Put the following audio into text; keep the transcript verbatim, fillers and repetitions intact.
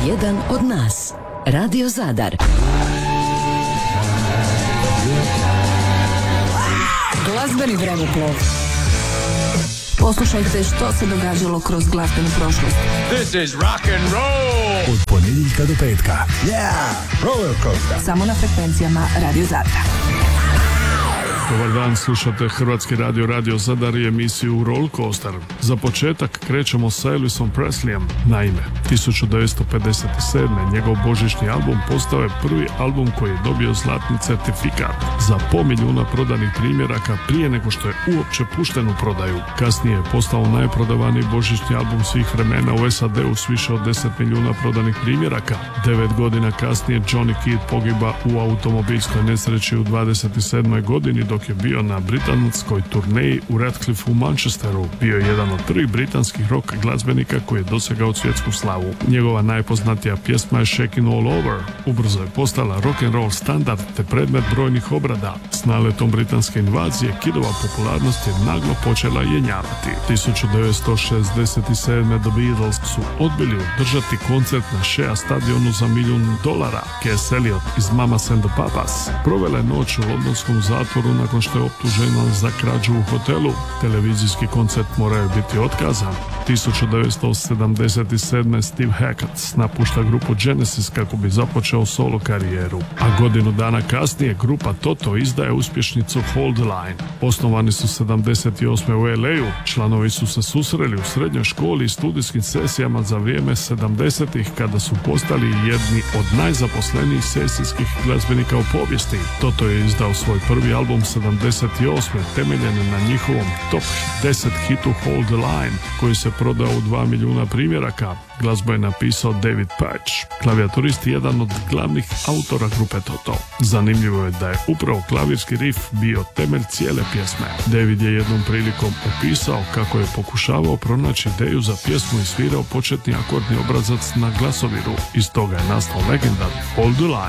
jedan od nas. Radio Zadar. Glazbeni vremeplov. Poslušajte što se događalo kroz glazbenu prošlost. This is rock and roll. Od ponedjeljka do petka. Yeah, roller coaster. Samo na frekvencijama Radio Zadra. Dobar dan, slušate Hrvatski radio, Radio Zadar i emisiju Roller Coaster. Za početak krećemo sa Elvisom Presleyem. Naime, tisuću devetsto pedeset sedme. njegov božićni album postao je prvi album koji je dobio zlatni certifikat za pol milijuna prodanih primjeraka prije nego što je uopće pušten u prodaju. Kasnije je postao najprodavaniji božićni album svih vremena u S A D-u s više od deset milijuna prodanih primjeraka. Devet godina kasnije Johnny Kidd pogiba u automobilskoj nesreći u dvadeset sedmoj godini dok je bio na britanskoj turneji u Radcliffe u Manchesteru. Bio je jedan od prvih britanskih rock glazbenika koji je dosegao svjetsku slavu. Njegova najpoznatija pjesma je Shakin' All Over. Ubrzo je postala rock and roll standard te predmet brojnih obrada. S naletom britanske invazije Kiddova popularnost je naglo počela jenjavati. tisuću devetsto šezdeset sedme. The Beatles su odbili održati koncert na Shea stadionu za milijun dolara. Cass Elliot iz Mamas and the Papas provela je noć u londonskom zatvoru nakon što je optužena za krađu u hotelu. Televizijski koncert morao je biti otkazan. tisuću devetsto sedamdeset sedme. Steve Hackett napušta grupu Genesis kako bi započeo solo karijeru. A godinu dana kasnije grupa Toto izdaje uspješnicu Hold the Line. Osnovani su sedamdeset osme. u L A-u. Članovi su se susreli u srednjoj školi i studijskim sesijama za vrijeme sedamdesetih kada su postali jedni od najzaposlenijih sesijskih glazbenika u povijesti. Toto je izdao svoj prvi album sedamdeset osme. temeljen na njihovom top deset hitu Hold the Line koji se prodao u dva milijuna primjeraka. Glazbu je napisao David Patch, klavijaturist i jedan od glavnih autora grupe Toto. Zanimljivo je da je upravo klavirski riff bio temelj cijele pjesme. David je jednom prilikom opisao kako je pokušavao pronaći ideju za pjesmu i svirao početni akordni obrazac na glasoviru. Iz toga je nastao legendarni Hold the Line.